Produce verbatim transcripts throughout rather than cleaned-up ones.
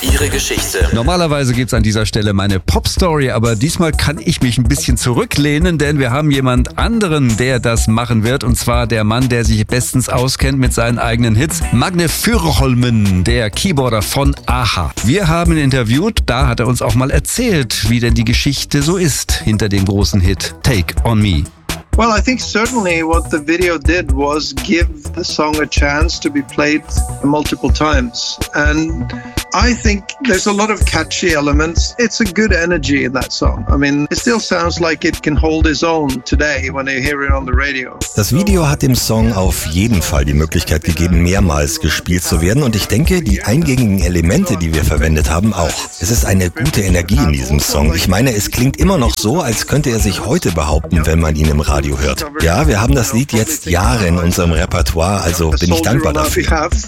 ihre Geschichte. Normalerweise gibt's an dieser Stelle meine Pop-Story, aber diesmal kann ich mich ein bisschen zurücklehnen, denn wir haben jemand anderen, der das machen wird, und zwar der Mann, der sich bestens auskennt mit seinen eigenen Hits, Magne Furuholmen, der Keyboarder von a-ha. Wir haben ihn interviewt, da hat er uns auch mal erzählt, wie denn die Geschichte so ist hinter dem großen Hit Take On Me. Well, I think certainly what the video did was give the song a chance to be played multiple times. And I think there's a lot of catchy elements. It's a good energy in that song. I mean, it still sounds like it can hold its own today when you hear it on the radio. Das Video hat dem Song auf jeden Fall die Möglichkeit gegeben, mehrmals gespielt zu werden. Und ich denke, die eingängigen Elemente, die wir verwendet haben, auch. Es ist eine gute Energie in diesem Song. Ich meine, es klingt immer noch so, als könnte er sich heute behaupten, wenn man ihn im Radio hört. Ja, wir haben das Lied jetzt Jahre in unserem Repertoire, also bin ich dankbar dafür.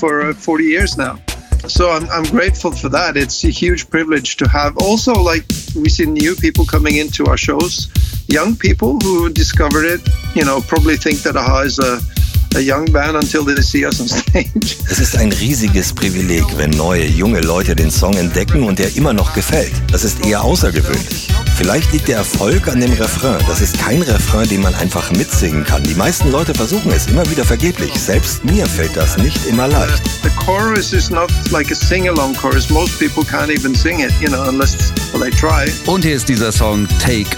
So I'm, I'm grateful for that. It's a huge privilege to have. Also, like, we see new people coming into our shows, young people who discovered it, you know, probably think that a-ha is a a young band until they see us on stage. Es ist ein riesiges Privileg, wenn neue, junge Leute den Song entdecken und der immer noch gefällt. Das ist eher außergewöhnlich. Vielleicht liegt der Erfolg an dem Refrain. Das ist kein Refrain, den man einfach mitsingen kann. Die meisten Leute versuchen es immer wieder vergeblich. Selbst mir fällt das nicht immer leicht. The chorus is not like a sing-along chorus. Most people can't even sing it, you know, unless well, they try. Und hier ist dieser Song Take